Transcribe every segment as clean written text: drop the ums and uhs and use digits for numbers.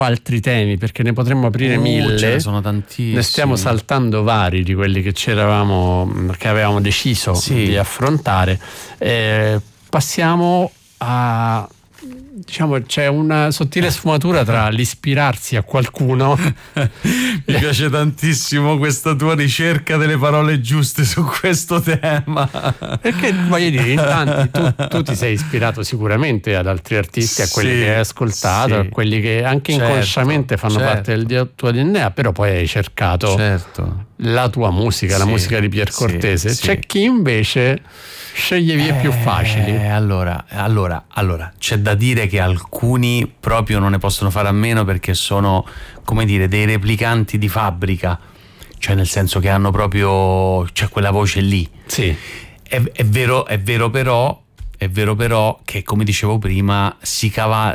altri temi, perché ne potremmo aprire mille. Ce ne sono tantissimi. Ne stiamo saltando vari di quelli che che avevamo deciso di affrontare. Passiamo a, diciamo, c'è una sottile sfumatura tra l'ispirarsi a qualcuno. Mi piace tantissimo questa tua ricerca delle parole giuste su questo tema, perché voglio dire, in tanti tu ti sei ispirato sicuramente ad altri artisti, a quelli che hai ascoltato, a quelli che anche inconsciamente fanno parte del tuo DNA, però poi hai cercato la tua musica, la musica di Pier Cortese. C'è chi invece sceglie vie più facili. Allora, c'è da dire che alcuni proprio non ne possono fare a meno, perché sono, come dire, dei replicanti di fabbrica, cioè nel senso che hanno proprio, c'è quella voce lì. Sì. È vero però che, come dicevo prima, si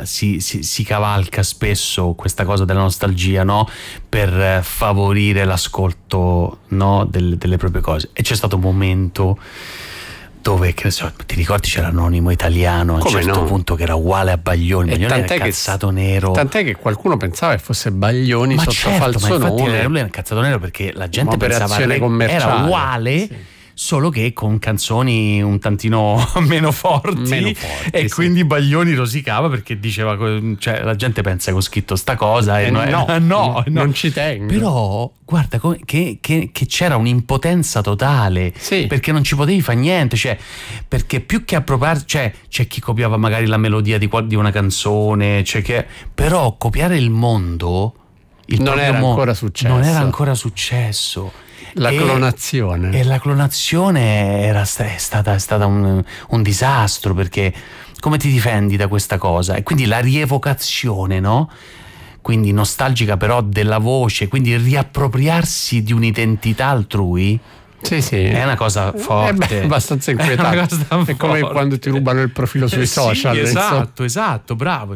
cavalca spesso questa cosa della nostalgia, no? Per favorire l'ascolto, no? delle proprie cose. E c'è stato un momento dove, che ne so, ti ricordi, c'era Anonimo Italiano a un certo punto che era uguale a Baglioni. Baglioni era incazzato nero. Tant'è che qualcuno pensava che fosse Baglioni sotto falso nome. Ma infatti lui era incazzato nero perché la gente pensava che era uguale, solo che con canzoni un tantino meno forti, e quindi Baglioni rosicava perché diceva, cioè la gente pensa che ho scritto sta cosa e non ci tengo. Però guarda che c'era un'impotenza totale, perché non ci potevi fare niente, cioè, perché più che appropriarsi, cioè c'è chi copiava magari la melodia di una canzone, però copiare il mondo, non era ancora successo. La clonazione. E la clonazione è stata un disastro, perché come ti difendi da questa cosa? E quindi la rievocazione, no? Quindi nostalgica però della voce, quindi riappropriarsi di un'identità altrui. Sì. È una cosa forte. È abbastanza inquietante. È come quando ti rubano il profilo sui social. Esatto, bravo.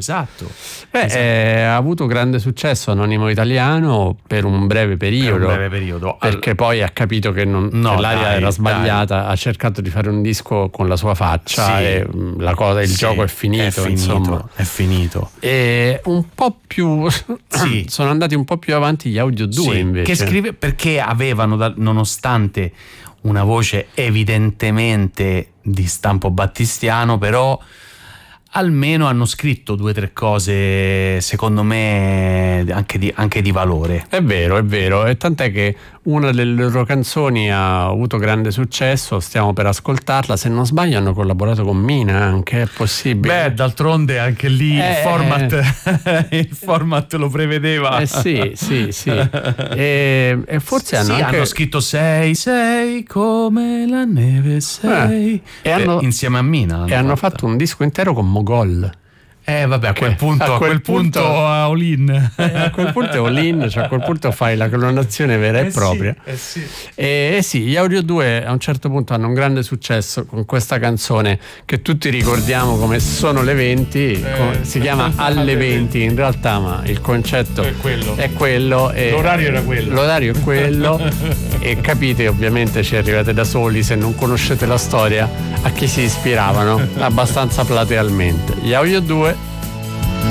Ha avuto grande successo Anonimo Italiano per un breve periodo. Perché poi ha capito che l'aria era sbagliata, ha cercato di fare un disco con la sua faccia e il gioco è finito. È finito. E un po' più sono andati un po' più avanti gli Audio 2 invece. Che scrive, perché avevano, nonostante una voce evidentemente di stampo battistiano, però almeno hanno scritto 2 o 3 cose secondo me anche di valore. È vero, e tant'è che una delle loro canzoni ha avuto grande successo, stiamo per ascoltarla, se non sbaglio hanno collaborato con Mina anche, è possibile? Beh, d'altronde anche lì il format lo prevedeva. Sì. E forse hanno scritto sei come la neve sei, insieme a Mina. E hanno fatto un disco intero con Mogol. Vabbè, a quel punto all-in. A quel punto è all-in, cioè a quel punto fai la clonazione vera e propria. Gli Audio 2 a un certo punto hanno un grande successo con questa canzone che tutti ricordiamo come Sono le 20, si chiama Alle 20 in realtà, ma il concetto è quello e l'orario è quello e capite, ovviamente ci arrivate da soli se non conoscete la storia a chi si ispiravano abbastanza platealmente. Gli Audio 2